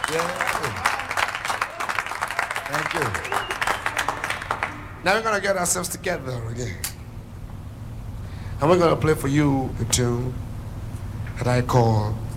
Yeah. Thank you. Now we're gonna get ourselves together again. And we're gonna play for you a tune that I call